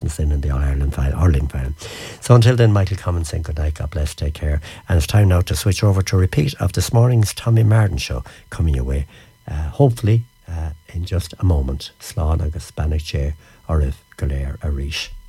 us in the All-Ireland hurling final. So until then, Michael Cummins saying good night, God bless, take care. And it's time now to switch over to a repeat of this morning's Tommy Martin show coming your way, hopefully in just a moment. Slán agus Spanish chair or if Galer Arish.